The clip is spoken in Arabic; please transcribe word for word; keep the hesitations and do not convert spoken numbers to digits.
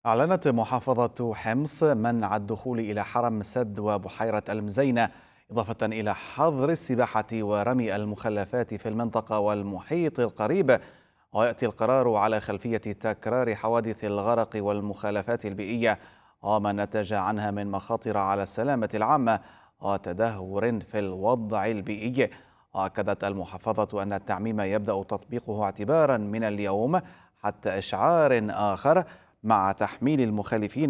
أعلنت محافظة حمص منع الدخول إلى حرم سد وبحيرة المزينة، إضافة إلى حظر السباحة ورمي المخلفات في المنطقة والمحيط القريب. ويأتي القرار على خلفية تكرار حوادث الغرق والمخالفات البيئية وما نتج عنها من مخاطر على السلامة العامة وتدهور في الوضع البيئي. وأكدت المحافظة أن التعميم يبدأ تطبيقه اعتبارا من اليوم حتى إشعار آخر، مع تحميل المخالفين